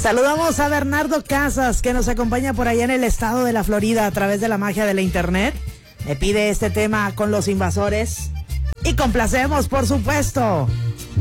Saludamos a Bernardo Casas, que nos acompaña por allá en el estado de la Florida a través de la magia de la internet. Me pide este tema con Los Invasores y complacemos, por supuesto.